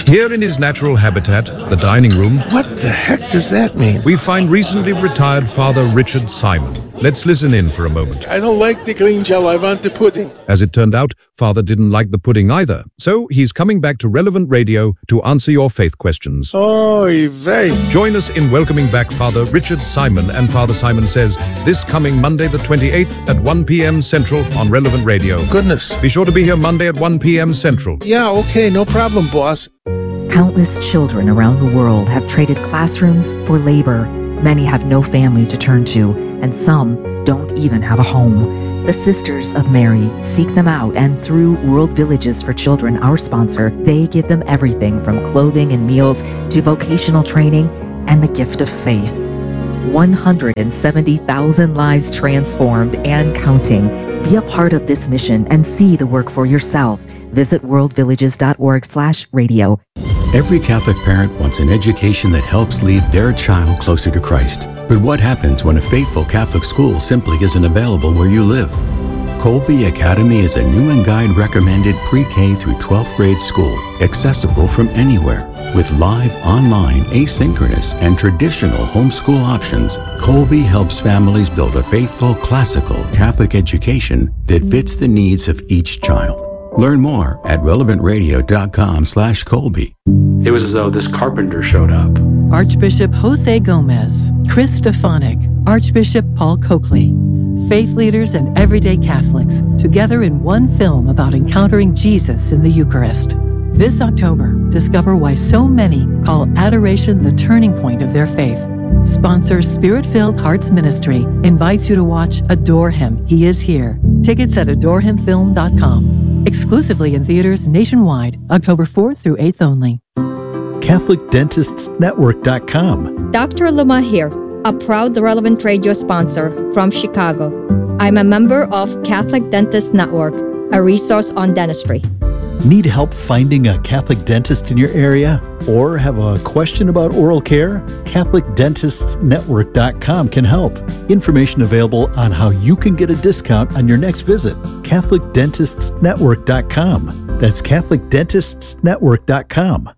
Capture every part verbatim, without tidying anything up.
Here in his natural habitat, the dining room, What the heck does that mean? we find recently retired Father Richard Simon. Let's listen in for a moment. I don't like the green gel, I want the pudding. As it turned out, Father didn't like the pudding either. So he's coming back to Relevant Radio to answer your faith questions. Oy vey. Join us in welcoming back Father Richard Simon and Father Simon Says this coming Monday the twenty-eighth at one p.m. Central on Relevant Radio. Goodness. Be sure to be here Monday at one p.m. Central. Yeah, okay, no problem, boss. Countless children around the world have traded classrooms for labor. Many have no family to turn to, and some don't even have a home. The Sisters of Mary seek them out, and through World Villages for Children, our sponsor, they give them everything from clothing and meals to vocational training and the gift of faith. one hundred seventy thousand lives transformed and counting. Be a part of this mission and see the work for yourself. Visit worldvillages.org slash radio. Every Catholic parent wants an education that helps lead their child closer to Christ. But what happens when a faithful Catholic school simply isn't available where you live? Colby Academy is a new and guide recommended pre-K through twelfth grade school, accessible from anywhere. With live, online, asynchronous, and traditional homeschool options, Colby helps families build a faithful, classical Catholic education that fits the needs of each child. Learn more at relevantradio.com slash Colby. It was as though this carpenter showed up. Archbishop Jose Gomez, Chris Stefanik, Archbishop Paul Coakley, faith leaders and everyday Catholics together in one film about encountering Jesus in the Eucharist. This October, discover why so many call adoration the turning point of their faith. Sponsor Spirit-Filled Hearts Ministry invites you to watch Adore Him, He Is Here. Tickets at adore him film dot com. Exclusively in theaters nationwide, October fourth through eighth only. Catholic Dentists Network dot com. Doctor Luma here, a proud Relevant Radio sponsor from Chicago. I'm a member of Catholic Dentists Network, a resource on dentistry. Need help finding a Catholic dentist in your area? Or have a question about oral care? Catholic Dentists Network dot com can help. Information available on how you can get a discount on your next visit. Catholic Dentists Network dot com. That's Catholic Dentists Network dot com.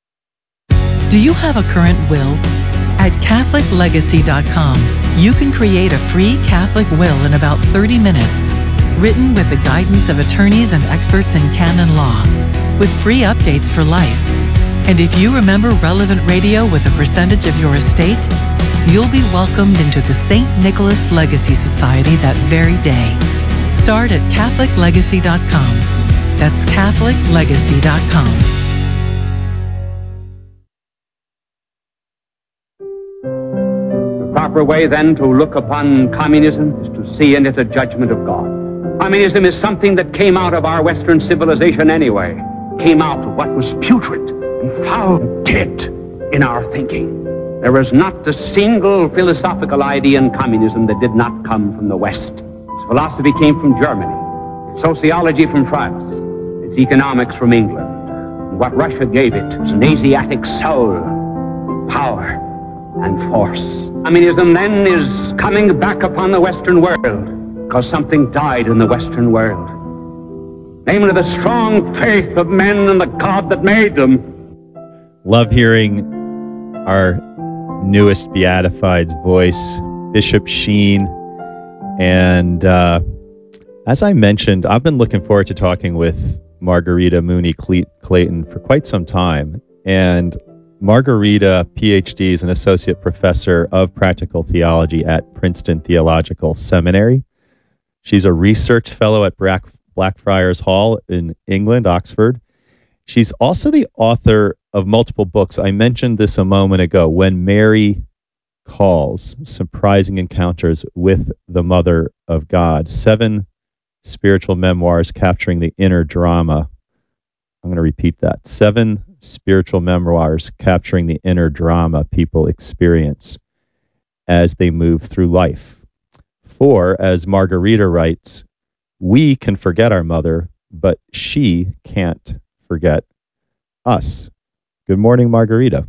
Do you have a current will? At Catholic Legacy dot com, you can create a free Catholic will in about thirty minutes. Written with the guidance of attorneys and experts in canon law, with free updates for life. And if you remember Relevant Radio with a percentage of your estate, you'll be welcomed into the Saint Nicholas Legacy Society that very day. Start at Catholic Legacy dot com. That's Catholic Legacy dot com. The proper way, then, to look upon communism is to see in it a judgment of God. Communism is something that came out of our Western civilization anyway. Came out of what was putrid and foul and dead in our thinking. There is not a single philosophical idea in communism that did not come from the West. Its philosophy came from Germany, its sociology from France, its economics from England. And what Russia gave it was an Asiatic soul, power, and force. Communism, then, is coming back upon the Western world. Because something died in the Western world. Namely, the strong faith of men in the God that made them. Love hearing our newest beatified's voice, Bishop Sheen. And uh, as I mentioned, I've been looking forward to talking with Margarita Mooney Clayton for quite some time. And Margarita, P H D, is an associate professor of practical theology at Princeton Theological Seminary. She's a research fellow at Black, Blackfriars Hall in England, Oxford. She's also the author of multiple books. I mentioned this a moment ago, When Mary Calls, Surprising Encounters with the Mother of God. Seven spiritual memoirs capturing the inner drama. I'm going to repeat that. Seven spiritual memoirs capturing the inner drama people experience as they move through life. For, as Margarita writes, we can forget our mother, but she can't forget us. Good morning, Margarita.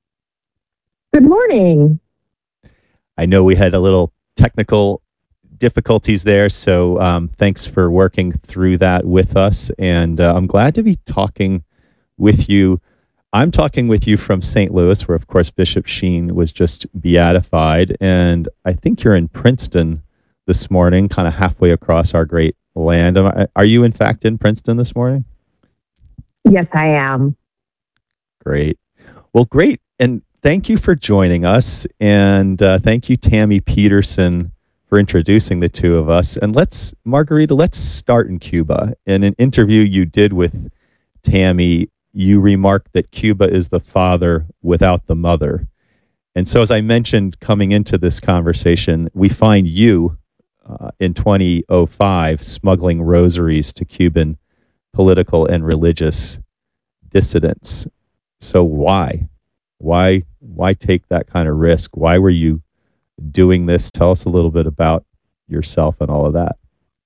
Good morning. I know we had a little technical difficulties there, so um, thanks for working through that with us. And uh, I'm glad to be talking with you. I'm talking with you from Saint Louis, where, of course, Bishop Sheen was just beatified. And I think you're in Princeton this morning, kind of halfway across our great land. Am I, are you, in fact, in Princeton this morning? Yes, I am. Great. Well, great. And thank you for joining us. And uh, thank you, Tammy Peterson, for introducing the two of us. And let's, Margarita, let's start in Cuba. In an interview you did with Tammy, you remarked that Cuba is the father without the mother. And so, as I mentioned coming into this conversation, we find you uh, in twenty oh five smuggling rosaries to Cuban political and religious dissidents. So why? Why why take that kind of risk? Why were you doing this? Tell us a little bit about yourself and all of that.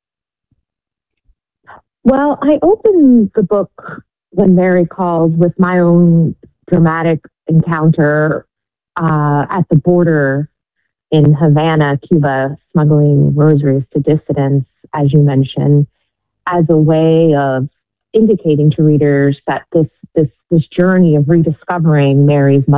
Well, I opened the book When Mary Calls with my own dramatic encounter uh, at the border in Havana, Cuba, smuggling rosaries to dissidents, as you mentioned, as a way of indicating to readers that this this this journey of rediscovering Mary's mother